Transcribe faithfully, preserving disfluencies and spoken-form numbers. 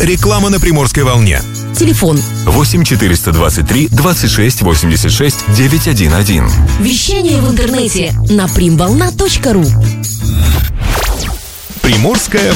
Реклама на Приморской волне. Телефон восемь четыреста двадцать три двадцать шесть восемьдесят шесть девятьсот одиннадцать. Вещание в интернете на примволна точка ру. Приморская